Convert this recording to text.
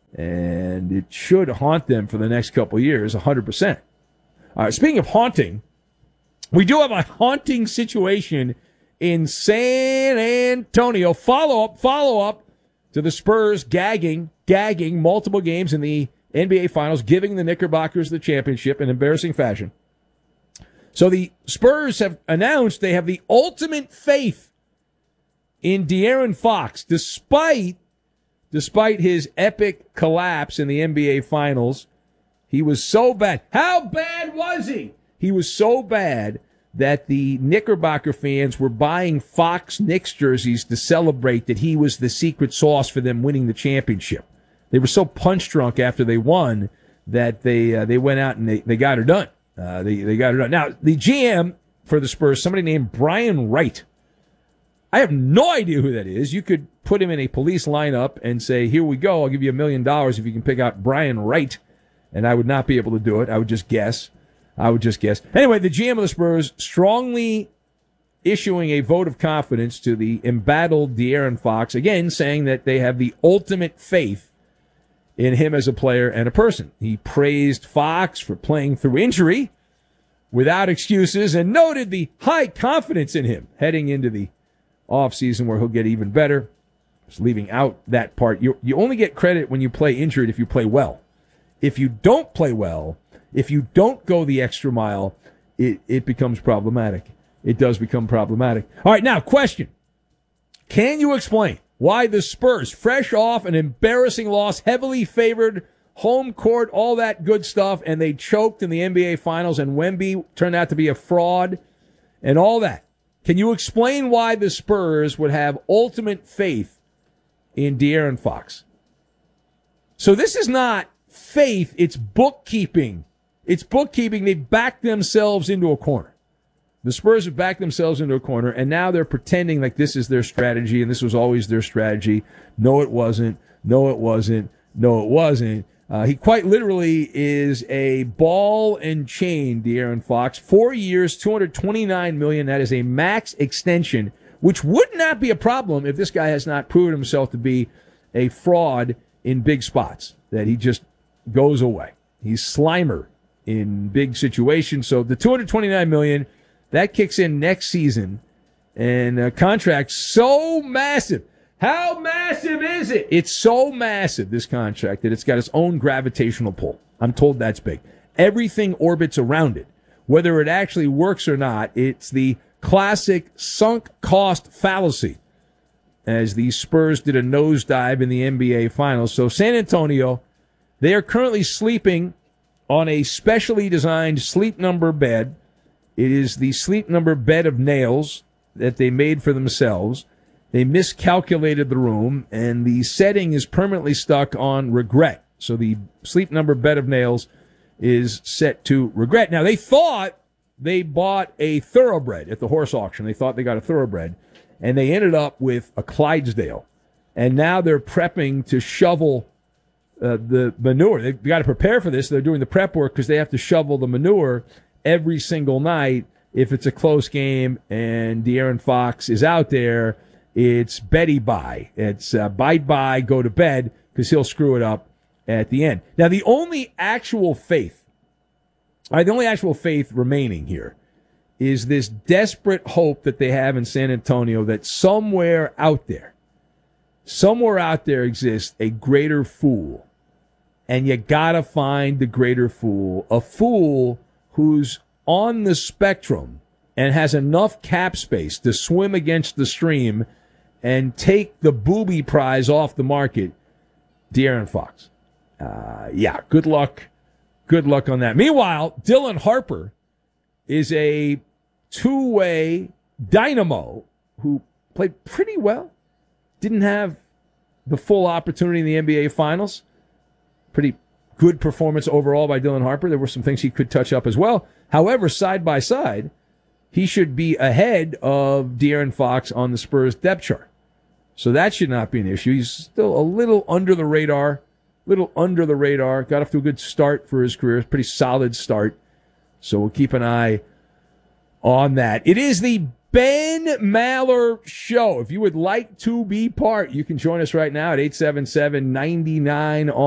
And it should haunt them for the next couple of years, 100%. All right, speaking of haunting, we do have a haunting situation in San Antonio. Follow up to the Spurs gagging multiple games in the NBA Finals, giving the Knickerbockers the championship in embarrassing fashion. So the Spurs have announced they have the ultimate faith in De'Aaron Fox, despite his epic collapse in the NBA Finals. He was so bad. How bad was he? He was so bad that the Knickerbocker fans were buying Fox Knicks jerseys to celebrate that he was the secret sauce for them winning the championship. They were so punch drunk after they won that they went out and they got her done. They got her done. Now, the GM for the Spurs, somebody named Brian Wright. I have no idea who that is. You could put him in a police lineup and say, here we go, I'll give you $1 million if you can pick out Brian Wright. And I would not be able to do it. I would just guess. Anyway, the GM of the Spurs strongly issuing a vote of confidence to the embattled De'Aaron Fox, again saying that they have the ultimate faith in him as a player and a person. He praised Fox for playing through injury without excuses and noted the high confidence in him heading into the offseason where he'll get even better. Just leaving out that part. You only get credit when you play injured if you play well. If you don't play well, if you don't go the extra mile, it becomes problematic. It does become problematic. All right, now, question. Can you explain why the Spurs, fresh off an embarrassing loss, heavily favored, home court, all that good stuff, and they choked in the NBA Finals, and Wemby turned out to be a fraud, and all that? Can you explain why the Spurs would have ultimate faith in De'Aaron Fox? So this is not faith, it's bookkeeping. It's bookkeeping. They've backed themselves into a corner. The Spurs have backed themselves into a corner, and now they're pretending like this is their strategy, and this was always their strategy. No, it wasn't. No, it wasn't. No, it wasn't. He quite literally is a ball and chain, De'Aaron Fox. 4 years, $229 million. That is a max extension, which would not be a problem if this guy has not proven himself to be a fraud in big spots, that he just goes away. He's Slimer in big situations. So the $229 million, that kicks in next season, and a contract so massive. How massive is it? It's so massive, this contract, that it's got its own gravitational pull. I'm told that's big. Everything orbits around it. Whether it actually works or not, it's the classic sunk cost fallacy, as the Spurs did a nosedive in the NBA Finals. So San Antonio, they are currently sleeping on a specially designed Sleep Number bed. It is the Sleep Number bed of nails that they made for themselves. They miscalculated the room, and the setting is permanently stuck on regret. So the Sleep Number bed of nails is set to regret. Now, they thought they bought a thoroughbred at the horse auction. They thought they got a thoroughbred, and they ended up with a Clydesdale. And now they're prepping to shovel the manure. They've got to prepare for this. They're doing the prep work because they have to shovel the manure every single night. If it's a close game and De'Aaron Fox is out there, it's Betty bye. It's bye, go to bed, because he'll screw it up at the end. Now, the only actual faith remaining here is this desperate hope that they have in San Antonio that somewhere out there exists a greater fool. And you gotta find the greater fool, a fool who's on the spectrum and has enough cap space to swim against the stream and take the booby prize off the market, De'Aaron Fox. Good luck. Good luck on that. Meanwhile, Dylan Harper is a two-way dynamo who played pretty well. Didn't have the full opportunity in the NBA Finals. Pretty good performance overall by Dylan Harper. There were some things he could touch up as well. However, side by side, he should be ahead of De'Aaron Fox on the Spurs depth chart. So that should not be an issue. He's still a little under the radar. Got off to a good start for his career. Pretty solid start. So we'll keep an eye on that. It is the Ben Maller Show. If you would like to be part, you can join us right now at 877-99 on